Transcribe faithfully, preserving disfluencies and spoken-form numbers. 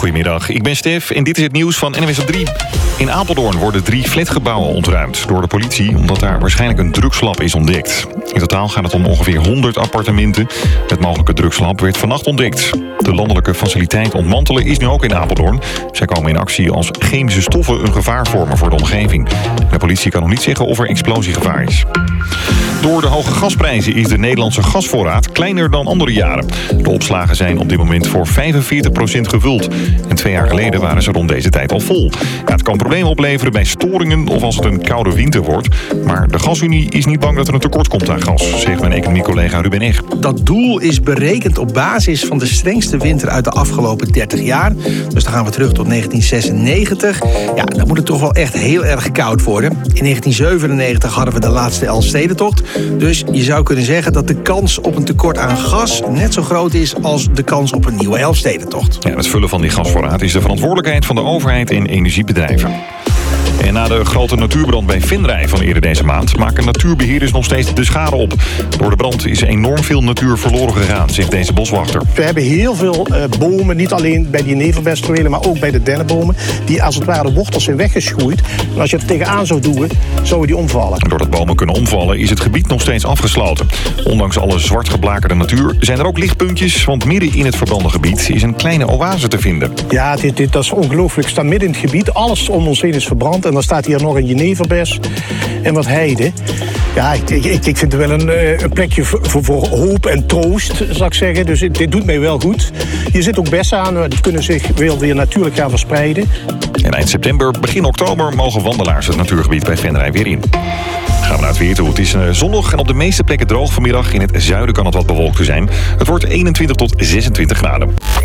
Goedemiddag, ik ben Stef en dit is het nieuws van N W S op drie. In Apeldoorn worden drie flatgebouwen ontruimd door de politie, omdat daar waarschijnlijk een drugslab is ontdekt. In totaal gaat het om ongeveer honderd appartementen. Het mogelijke drugslab werd vannacht ontdekt. De landelijke faciliteit ontmantelen is nu ook in Apeldoorn. Zij komen in actie als chemische stoffen een gevaar vormen voor de omgeving. De politie kan nog niet zeggen of er explosiegevaar is. Door de hoge gasprijzen is de Nederlandse gasvoorraad kleiner dan andere jaren. De opslagen zijn op dit moment voor vijfenveertig procent gevuld. En twee jaar geleden waren ze rond deze tijd al vol. Ja, het kan problemen opleveren bij storingen of als het een koude winter wordt. Maar de Gasunie is niet bang dat er een tekort komt aan gas, zegt mijn economiecollega Ruben Eg. Dat doel is berekend op basis van de strengste winter uit de afgelopen dertig jaar. Dus dan gaan we terug tot negentien zesennegentig. Ja, dan moet het toch wel echt heel erg koud worden. In negentien zevenennegentig hadden we de laatste Elfstedentocht. Dus je zou kunnen zeggen dat de kans op een tekort aan gas net zo groot is als de kans op een nieuwe Elfstedentocht. Ja, het vullen van die gasvoorraad is de verantwoordelijkheid van de overheid en energiebedrijven. En na de grote natuurbrand bij Venray van eerder deze maand maken natuurbeheerders nog steeds de schade op. Door de brand is enorm veel natuur verloren gegaan, zegt deze boswachter. We hebben heel veel uh, bomen, niet alleen bij die nevelbestruelen, maar ook bij de dennenbomen, die als het ware de wortels zijn weggeschoeid. En als je er tegenaan zou doen, zouden die omvallen. En doordat bomen kunnen omvallen is het gebied nog steeds afgesloten. Ondanks alle zwart geblakerde natuur zijn er ook lichtpuntjes, want midden in het verbrande gebied is een kleine oase te vinden. Ja, dit, dit, dat is ongelooflijk. We staan midden in het gebied, alles om ons heen is verbrand. En dan staat hier nog een jeneverbes en wat heide. Ja, ik, ik, ik vind het wel een, een plekje voor, voor, voor hoop en troost, zal ik zeggen. Dus dit doet mij wel goed. Hier zit ook bessen aan, die kunnen zich wel weer natuurlijk gaan verspreiden. En eind september, begin oktober mogen wandelaars het natuurgebied bij Venray weer in. Gaan we naar het weer toe. Het is zonnig en op de meeste plekken droog vanmiddag. In het zuiden kan het wat bewolkt zijn. Het wordt eenentwintig tot zesentwintig graden.